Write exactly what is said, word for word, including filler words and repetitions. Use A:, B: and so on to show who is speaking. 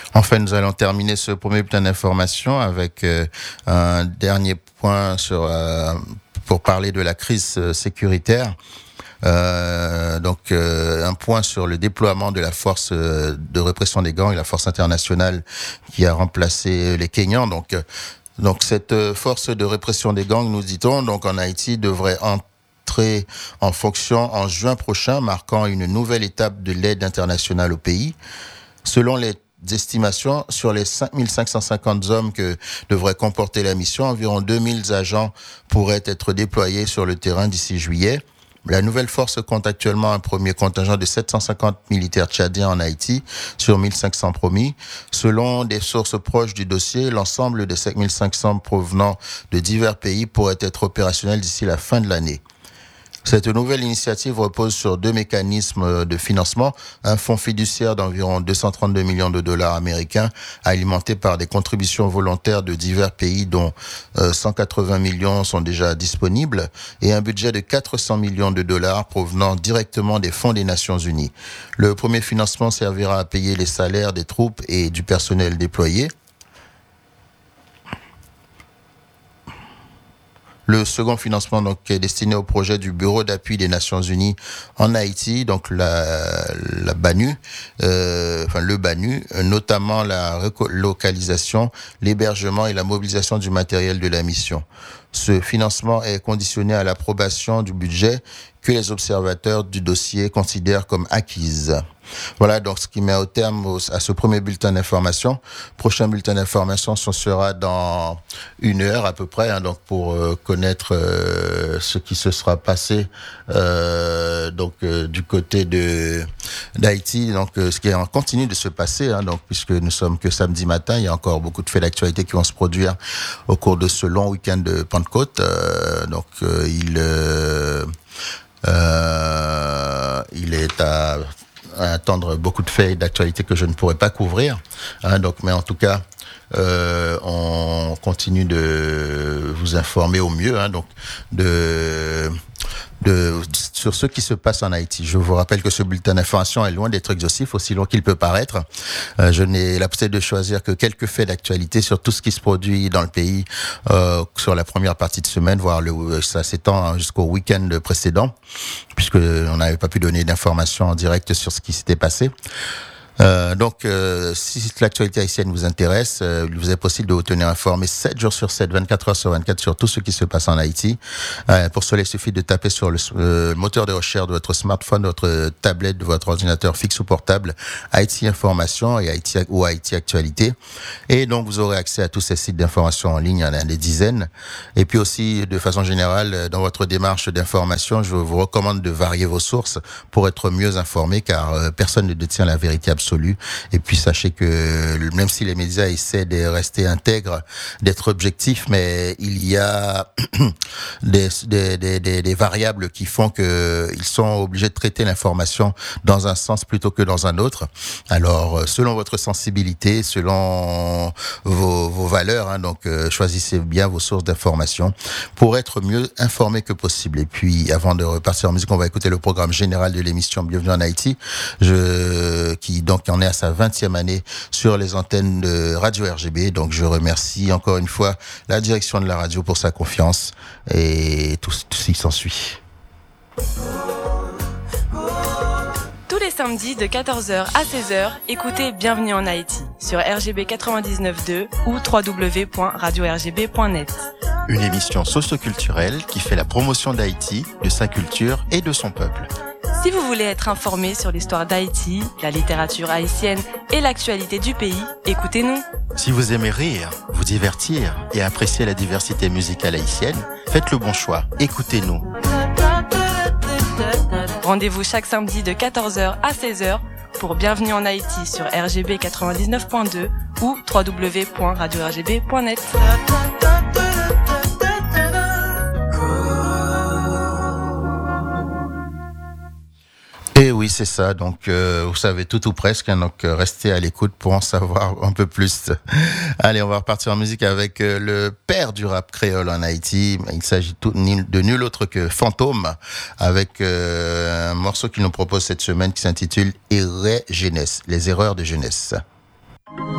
A: Enfin, nous allons terminer ce premier bulletin d'information avec euh, un dernier point sur euh, pour parler de la crise euh, sécuritaire. Euh, donc euh, un point sur le déploiement de la force euh, de répression des gangs, la force internationale qui a remplacé les Kenyans. Donc, euh, donc cette euh, force de répression des gangs, nous dit-on, donc en Haïti devrait entrer en fonction en juin prochain, marquant une nouvelle étape de l'aide internationale au pays. Selon les estimations, sur les cinq mille cinq cent cinquante hommes que devrait comporter la mission, environ deux mille agents pourraient être déployés sur le terrain d'ici juillet. La nouvelle force compte actuellement un premier contingent de sept cent cinquante militaires tchadiens en Haïti sur mille cinq cents promis. Selon des sources proches du dossier, l'ensemble des cinq mille cinq cents provenant de divers pays pourrait être opérationnel d'ici la fin de l'année. Cette nouvelle initiative repose sur deux mécanismes de financement, un fonds fiduciaire d'environ deux cent trente-deux millions de dollars américains, alimenté par des contributions volontaires de divers pays dont euh, cent quatre-vingts millions sont déjà disponibles, et un budget de quatre cents millions de dollars provenant directement des fonds des Nations Unies. Le premier financement servira à payer les salaires des troupes et du personnel déployé. Le second financement donc est destiné au projet du Bureau d'appui des Nations Unies en Haïti, donc la, la BANU, euh, enfin le BANU, notamment la relocalisation, l'hébergement et la mobilisation du matériel de la mission. Ce financement est conditionné à l'approbation du budget que les observateurs du dossier considèrent comme acquise. Voilà donc ce qui met au terme au, à ce premier bulletin d'information. Prochain bulletin d'information, ce sera dans une heure à peu près, hein, donc pour euh, connaître euh, ce qui se sera passé euh, donc euh, du côté de d'Haïti, donc euh, ce qui est en continue de se passer, hein, donc puisque nous sommes que samedi matin, il y a encore beaucoup de faits d'actualité qui vont se produire au cours de ce long week-end de Pentecôte. Euh, donc euh, il euh, euh, il est à à attendre beaucoup de faits d'actualité que je ne pourrais pas couvrir, hein, donc, mais en tout cas, euh, on continue de vous informer au mieux, hein, donc, de, de, sur ce qui se passe en Haïti. Je vous rappelle que ce bulletin d'information est loin d'être exhaustif, aussi long qu'il peut paraître. Euh, je n'ai la possibilité de choisir que quelques faits d'actualité sur tout ce qui se produit dans le pays, euh, sur la première partie de semaine, voire le, ça s'étend jusqu'au week-end précédent, puisque on n'avait pas pu donner d'informations en direct sur ce qui s'était passé. Euh, donc, euh, si l'actualité haïtienne vous intéresse, euh, il vous est possible de vous tenir informé sept jours sur sept, vingt-quatre heures sur vingt-quatre sur tout ce qui se passe en Haïti. Euh, pour cela, il suffit de taper sur le euh, moteur de recherche de votre smartphone, de votre tablette, de votre ordinateur fixe ou portable, Haïti Information et Haïti ou Haïti Actualité. Et donc, vous aurez accès à tous ces sites d'information en ligne, il y en a des dizaines. Et puis aussi, de façon générale, dans votre démarche d'information, je vous recommande de varier vos sources pour être mieux informé, car euh, personne ne détient la vérité absolue. Et puis sachez que même si les médias essaient de rester intègres, d'être objectifs, mais il y a des, des, des, des, des variables qui font que ils sont obligés de traiter l'information dans un sens plutôt que dans un autre. Alors, selon votre sensibilité, selon vos, vos valeurs, hein, donc euh, choisissez bien vos sources d'information pour être mieux informé que possible. Et puis, avant de repartir en musique, on va écouter le programme général de l'émission Bienvenue en Haïti, je, qui donc qui en est à sa vingtième année sur les antennes de Radio R G B. Donc je remercie encore une fois la direction de la radio pour sa confiance et tout, tout ce qui s'ensuit.
B: Tous les samedis de quatorze heures à seize heures, écoutez Bienvenue en Haïti sur R G B quatre-vingt-dix-neuf point deux ou w w w point radio r g b point net.
A: Une émission socio-culturelle qui fait la promotion d'Haïti, de sa culture et de son peuple.
B: Si vous voulez être informé sur l'histoire d'Haïti, la littérature haïtienne et l'actualité du pays, écoutez-nous.
A: Si vous aimez rire, vous divertir et apprécier la diversité musicale haïtienne, faites le bon choix, écoutez-nous.
B: Rendez-vous chaque samedi de quatorze heures à seize heures pour Bienvenue en Haïti sur R G B quatre-vingt-dix-neuf point deux ou w w w point radio r g b point net.
A: Et oui, c'est ça. Donc, euh, vous savez tout ou presque. Hein, donc, euh, restez à l'écoute pour en savoir un peu plus. Allez, on va repartir en musique avec euh, le père du rap créole en Haïti. Il s'agit tout, de nul autre que Fantôme, avec euh, un morceau qu'il nous propose cette semaine qui s'intitule Erreur jeunesse, les erreurs de jeunesse.